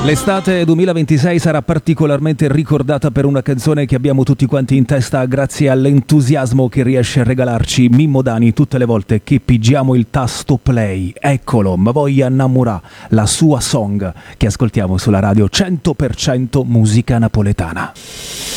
L'estate 2026 sarà particolarmente ricordata per una canzone che abbiamo tutti quanti in testa grazie all'entusiasmo che riesce a regalarci Mimmo Dani tutte le volte che pigiamo il tasto play. Eccolo, Ma voglia innamorà, la sua song che ascoltiamo sulla radio 100% musica napoletana.